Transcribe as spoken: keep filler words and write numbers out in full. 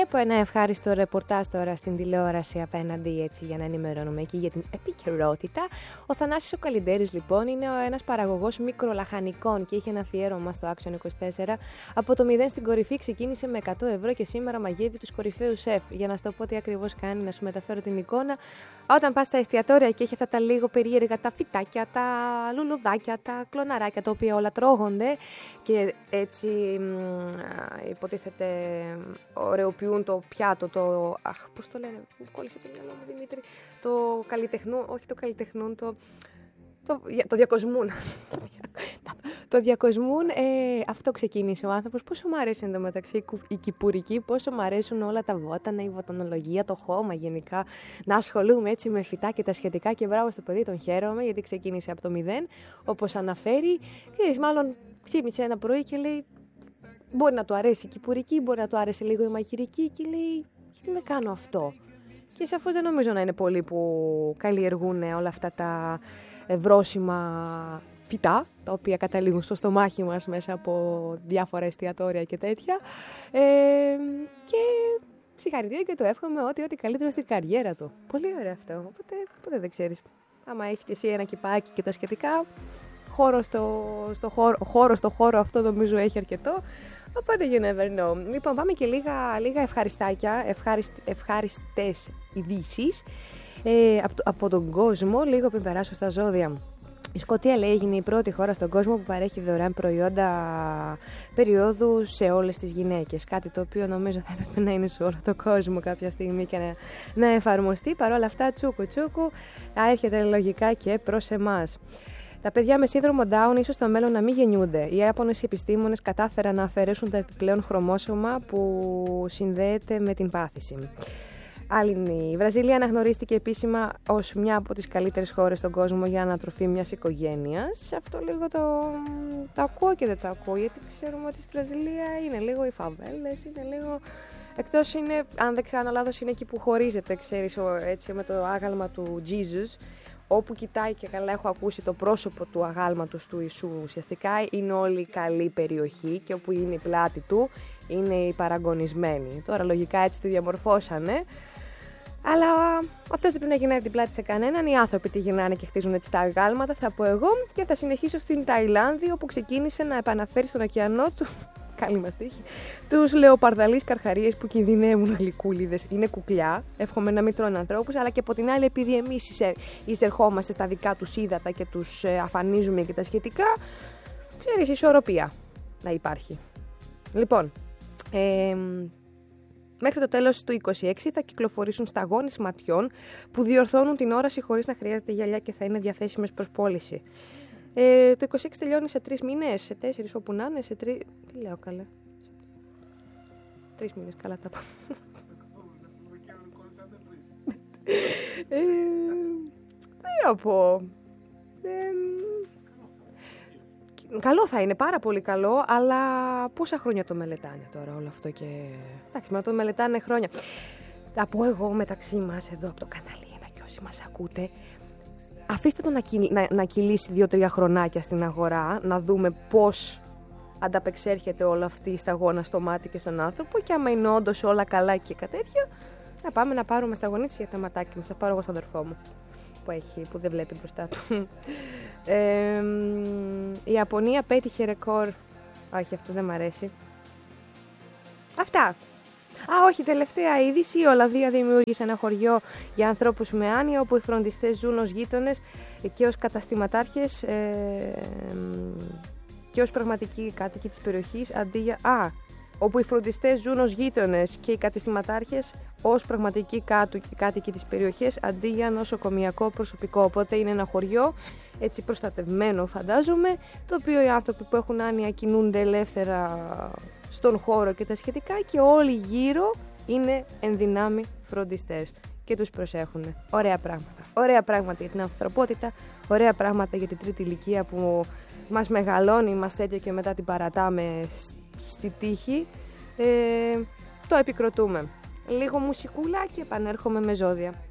Βλέπω ένα ευχάριστο ρεπορτάζ τώρα στην τηλεόραση απέναντι, έτσι, για να ενημερώνουμε εκεί για την επικαιρότητα. Ο Θανάσης ο Καλλιντέρης, λοιπόν, είναι ένας παραγωγός μικρολαχανικών και είχε ένα αφιέρωμα στο Action είκοσι τέσσερα. Από το μηδέν στην κορυφή ξεκίνησε με εκατό ευρώ και σήμερα μαγεύει τους κορυφαίους σεφ. Για να σου το πω τι ακριβώς κάνει, να σου μεταφέρω την εικόνα. Όταν πας στα εστιατόρια και έχει αυτά τα λίγο περίεργα, τα φυτάκια, τα λουλουδάκια, τα κλωναράκια, τα οποία όλα τρώγονται και έτσι μ, υποτίθεται ωραιοποιούν το πιάτο, το. Αχ, πώς το λένε, μου κόλλησε το μυαλό μου, Δημήτρη. Το καλλιτεχνούν, όχι το καλλιτεχνούν, το. Το, το διακοσμούν. Το διακοσμούν, ε, αυτό ξεκίνησε ο άνθρωπος. Πόσο μου αρέσει εντωμεταξύ η κυπουρική, πόσο μου αρέσουν όλα τα βότανα, η βοτανολογία, το χώμα γενικά. Να ασχολούμαι έτσι με φυτά και τα σχετικά και μπράβο στο παιδί, τον χαίρομαι γιατί ξεκίνησε από το μηδέν. Όπως αναφέρει, ξέρεις, μάλλον ξύπνησε ένα πρωί και λέει: μπορεί να του αρέσει η κυπουρική, μπορεί να του άρεσε λίγο η μαγειρική και λέει: γιατί δεν κάνω αυτό. Και σαφώς δεν νομίζω να είναι πολλοί που καλλιεργούν όλα αυτά τα βρώσιμα φυτά, τα οποία καταλήγουν στο στομάχι μας μέσα από διάφορα εστιατόρια και τέτοια. Ε, και συγχαρητήρια και το εύχομαι ότι ό,τι καλύτερο στην καριέρα του. Πολύ ωραίο αυτό. Οπότε, ποτέ δεν ξέρεις. Άμα έχεις και εσύ ένα κυπάκι και τα σχετικά, χώρο στο, στο χώρο, χώρο στο χώρο αυτό νομίζω έχει αρκετό. Οπότε you never know. Λοιπόν, πάμε και λίγα, λίγα ευχαριστάκια, ευχαριστ, ευχαριστές ειδήσεις ε, από, από τον κόσμο, λίγο πριν περάσω στα ζώδια. Η Σκωτία, λέει, έγινε η πρώτη χώρα στον κόσμο που παρέχει δωρεάν προϊόντα περίοδου σε όλες τις γυναίκες. Κάτι το οποίο νομίζω θα έπρεπε να είναι σε όλο τον κόσμο κάποια στιγμή και να, να εφαρμοστεί. Παρ' όλα αυτά, τσούκου τσούκου, έρχεται λογικά και προς εμάς. Τα παιδιά με σύνδρομο Down ίσως στο μέλλον να μην γεννιούνται. Οι Ιάπωνες επιστήμονες κατάφεραν να αφαιρέσουν το επιπλέον χρωμόσωμα που συνδέεται με την πάθηση. Άλλη, η Βραζιλία αναγνωρίστηκε επίσημα ως μια από τις καλύτερες χώρες στον κόσμο για ανατροφή μιας οικογένειας. Αυτό λίγο το, το ακούω και δεν το ακούω, γιατί ξέρουμε ότι στη Βραζιλία είναι λίγο οι φαβέλες, είναι λίγο. Εκτός είναι, αν δεν ξέρω λάθος, είναι εκεί που χωρίζεται, ξέρεις, έτσι, με το άγαλμα του Jesus. Όπου κοιτάει και καλά έχω ακούσει το πρόσωπο του αγάλματος του Ιησού, ουσιαστικά είναι όλη η καλή περιοχή και όπου είναι η πλάτη του είναι οι παραγωνισμένοι. Τώρα λογικά έτσι τη διαμορφώσανε, αλλά αυτός δεν πρέπει να γυρνάει την πλάτη σε κανέναν, οι άνθρωποι τη γυρνάνε και χτίζουν έτσι τα αγάλματα, θα πω εγώ, και θα συνεχίσω στην Ταϊλάνδη, όπου ξεκίνησε να επαναφέρει στον ωκεανό του. Καλή μας τύχη. Τους λεοπαρδαλείς καρχαρίες που κινδυνεύουν γλυκούλιδες. Είναι κουκλιά. Εύχομαι να μην τρώνε ανθρώπους, αλλά και από την άλλη, επειδή εμείς εισερχόμαστε στα δικά τους ύδατα και τους αφανίζουμε και τα σχετικά, ξέρεις, ισορροπία να υπάρχει. Λοιπόν, ε, μέχρι το τέλος του είκοσι έξι θα κυκλοφορήσουν σταγόνες ματιών που διορθώνουν την όραση χωρίς να χρειάζεται γυαλιά και θα είναι διαθέσιμες προς πώληση. Ε, το είκοσι έξι τελειώνει σε τρεις μήνες, σε τέσσερις όπου να είναι, σε τρεις. Τι λέω καλά. Τρεις μήνες, καλά τα πάω. ε, δεν να πω. Ε, καλό θα είναι, πάρα πολύ καλό, αλλά πόσα χρόνια το μελετάνε τώρα όλο αυτό και. Εντάξει, μα το μελετάνε χρόνια. Θα πω εγώ μεταξύ μας εδώ από το κανάλι ένα και όσοι μας ακούτε. Αφήστε το να, κυλ, να, να κυλήσει δύο-τρία χρονάκια στην αγορά, να δούμε πώς ανταπεξέρχεται όλη αυτή η σταγόνα στο μάτι και στον άνθρωπο και άμα είναι όντως όλα καλά και κατέτοια, να πάμε να πάρουμε σταγονίτσες για τα ματάκια μας. Θα πάρω εγώ στον αδερφό μου που, έχει, που δεν βλέπει μπροστά του. ε, η Ιαπωνία πέτυχε ρεκόρ. Όχι, αυτό δεν μ' αρέσει. Αυτά. Α, όχι, τελευταία είδηση. Η Ολλανδία δημιούργησε ένα χωριό για ανθρώπους με άνοια, όπου οι φροντιστές ζουν ως γείτονες και ως καταστηματάρχες ε, και ως πραγματικοί κάτοικοι της περιοχής, αντί για. Α, όπου οι φροντιστές ζουν ως γείτονες και οι καταστηματάρχες ως πραγματικοί κάτοικοι της περιοχής, αντί για νοσοκομιακό προσωπικό. Οπότε είναι ένα χωριό, έτσι προστατευμένο φαντάζομαι, το οποίο οι άνθρωποι που έχουν άνοια κινούνται ελεύθερα στον χώρο και τα σχετικά και όλοι γύρω είναι ενδυνάμει φροντιστές και τους προσέχουν. Ωραία πράγματα. Ωραία πράγματα για την ανθρωπότητα, ωραία πράγματα για την τρίτη ηλικία που μας μεγαλώνει, μας τέτοιο και μετά την παρατάμε στη τύχη. Ε, το επικροτούμε. Λίγο μουσικούλα και επανέρχομαι με ζώδια.